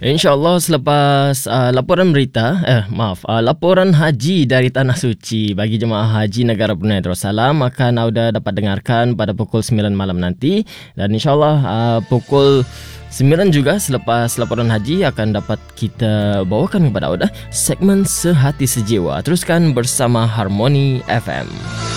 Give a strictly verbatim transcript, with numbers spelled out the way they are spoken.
InsyaAllah selepas uh, laporan berita, eh maaf, uh, laporan haji dari Tanah Suci bagi jemaah haji negara Brunei Darussalam akan Auda dapat dengarkan pada pukul sembilan malam nanti. Dan insyaAllah uh, pukul sembilan juga selepas laporan haji akan dapat kita bawakan kepada Auda segmen Sehati Sejiwa. Teruskan bersama Harmoni F M.